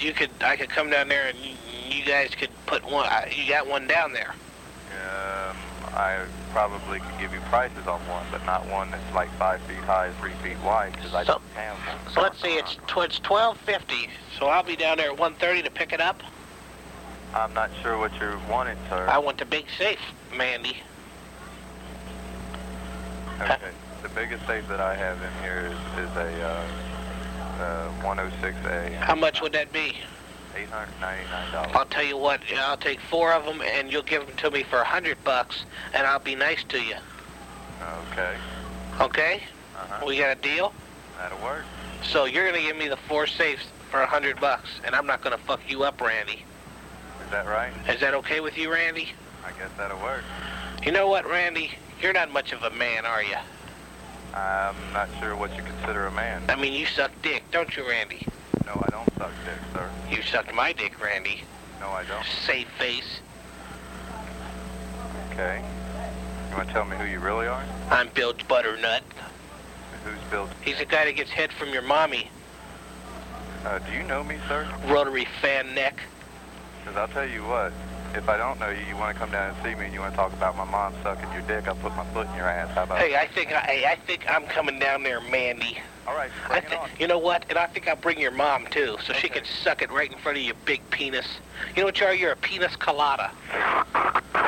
I could come down there and you guys could put one. You got one down there. I probably could give you prices on one, but not one that's like 5 feet high, 3 feet wide, because I don't have one. So let's see, it's $12.50. So I'll be down there at 1:30 to pick it up. I'm not sure what you're wanting, sir. I want the big safe, Mandy. Okay. The biggest safe that I have in here is a 106A. How much would that be? $899. I'll tell you what, I'll take 4 of them, and you'll give them to me for $100, and I'll be nice to you. Okay. Okay? Uh-huh. We got a deal? That'll work. So you're gonna give me the 4 safes for $100, and I'm not gonna fuck you up, Randy. Is that right? Is that okay with you, Randy? I guess that'll work. You know what, Randy? You're not much of a man, are you? I'm not sure what you consider a man. I mean, you suck dick, don't you, Randy? No, I don't suck dick, sir. You sucked my dick, Randy. No, I don't. Safe face. Okay. You want to tell me who you really are? I'm Bill Butternut. Who's Bill? He's the guy that gets head from your mommy. Do you know me, sir? Rotary fan neck. Because I'll tell you what, if I don't know you, you want to come down and see me and you want to talk about my mom sucking your dick, I'll put my foot in your ass. How about Hey, I think I'm coming down there, Mandy. All right, bring it on. You know what? And I think I'll bring your mom, too, so she Okay. can suck it right in front of your big penis. You know what you are? You're a penis colada.